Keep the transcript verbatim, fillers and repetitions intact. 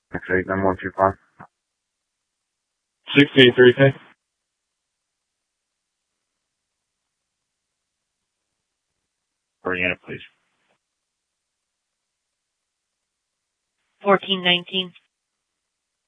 Next eight, nine one two five. sixteen three K. Bring in it, please. fourteen nineteen.